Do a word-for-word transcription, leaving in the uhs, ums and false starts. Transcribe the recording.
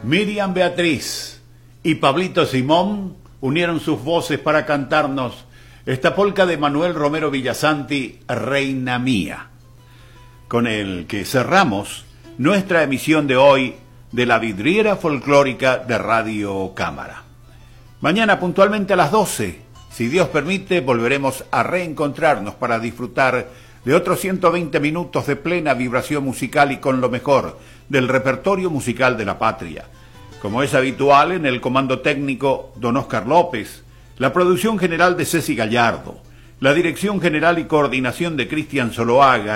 Miriam Beatriz y Pablito Simón unieron sus voces para cantarnos esta polca de Manuel Romero Villasanti, Reina Mía, con el que cerramos nuestra emisión de hoy de la vidriera folclórica de Radio Cámara. Mañana puntualmente a las doce, si Dios permite, volveremos a reencontrarnos para disfrutar de otros ciento veinte minutos de plena vibración musical y con lo mejor del repertorio musical de la patria. Como es habitual, en el comando técnico, don Oscar López, la producción general de Ceci Gallardo, la dirección general y coordinación de Cristian Zoloaga